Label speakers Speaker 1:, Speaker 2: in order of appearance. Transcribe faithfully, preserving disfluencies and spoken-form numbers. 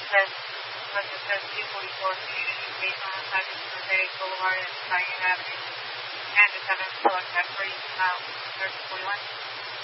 Speaker 1: says, because it says two forty-four Community based on the side of Mosaic Boulevard and Pioneer Avenue, and it's having select that for you, um, thirty forty-one.